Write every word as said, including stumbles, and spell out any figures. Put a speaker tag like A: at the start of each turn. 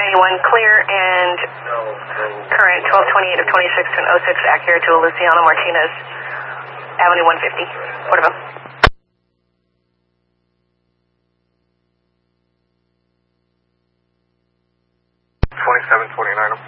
A: ninety-one clear and current twelve twenty-eight of twenty-six to an oh six accurate to Luciano Martinez, Avenue one fifty, Porterville.
B: twenty-seven twenty-nine.